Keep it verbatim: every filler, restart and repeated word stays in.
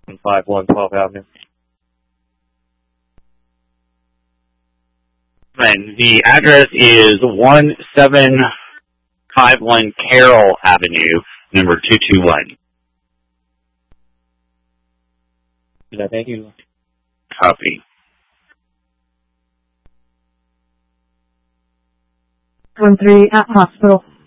five one twelfth Avenue. And the address is one seven five one Carroll Avenue, number two two one. Thank you. Copy. one three at hospital.